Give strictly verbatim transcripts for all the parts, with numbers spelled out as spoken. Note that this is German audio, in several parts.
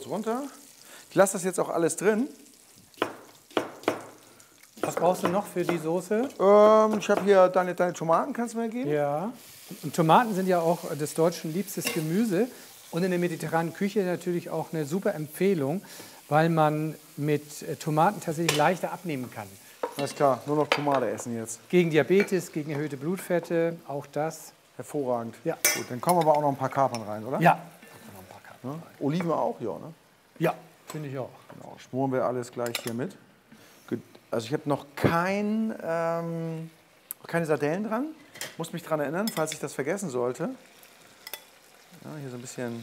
kurz runter. Ich lasse das jetzt auch alles drin. Was brauchst du noch für die Soße? Ähm, ich habe hier deine, deine Tomaten, kannst du mir geben? Ja. Und Tomaten sind ja auch des Deutschen liebstes Gemüse. Und in der mediterranen Küche natürlich auch eine super Empfehlung, weil man mit Tomaten tatsächlich leichter abnehmen kann. Alles klar, nur noch Tomate essen jetzt. Gegen Diabetes, gegen erhöhte Blutfette, auch das. Hervorragend. Ja. Gut, dann kommen aber auch noch ein paar Kapern rein, oder? Ja. Noch ein paar Karten. Ne? Oliven auch, ja, ne? Ja, finde ich auch. Genau, schmoren wir alles gleich hier mit. Gut. Also ich habe noch kein, ähm, keine Sardellen dran. Muss mich daran erinnern, falls ich das vergessen sollte. Ja, hier so ein bisschen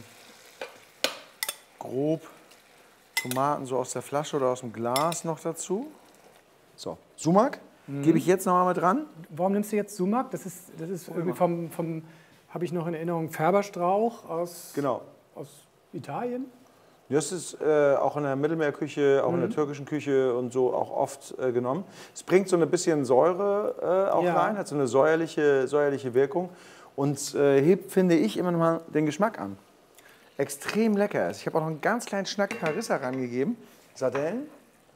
grob Tomaten so aus der Flasche oder aus dem Glas noch dazu. So, Sumak mhm. gebe ich jetzt noch mal mit dran. Warum nimmst du jetzt Sumak? Das ist, das ist irgendwie vom, vom habe ich noch in Erinnerung, Färberstrauch aus, genau. aus Italien. Das ist äh, auch in der Mittelmeerküche, auch mhm. in der türkischen Küche und so auch oft äh, genommen. Es bringt so ein bisschen Säure äh, auch ja. rein, hat so eine säuerliche, säuerliche Wirkung und äh, hebt, finde ich, immer noch mal den Geschmack an. Extrem lecker ist. Ich habe auch noch einen ganz kleinen Schnack Harissa rangegeben. Sardellen.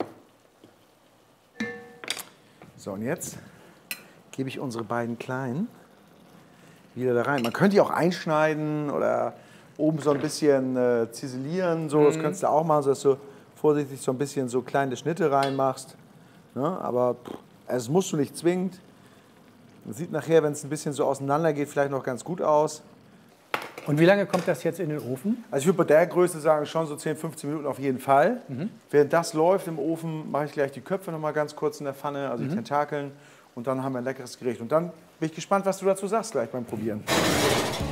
So, und jetzt gebe ich unsere beiden kleinen wieder da rein. Man könnte die auch einschneiden oder oben so ein bisschen äh, ziselieren, so, mhm. das könntest du auch machen, so dass du vorsichtig so ein bisschen so kleine Schnitte reinmachst. Ne? Aber pff, es musst du nicht zwingend. Man sieht nachher, wenn es ein bisschen so auseinander geht, vielleicht noch ganz gut aus. Und wie lange kommt das jetzt in den Ofen? Also ich würde bei der Größe sagen, schon so zehn, fünfzehn Minuten auf jeden Fall. Mhm. Während das läuft im Ofen, mache ich gleich die Köpfe noch mal ganz kurz in der Pfanne, also die mhm. Tentakeln. Und dann haben wir ein leckeres Gericht. Und dann bin ich gespannt, was du dazu sagst gleich beim Probieren.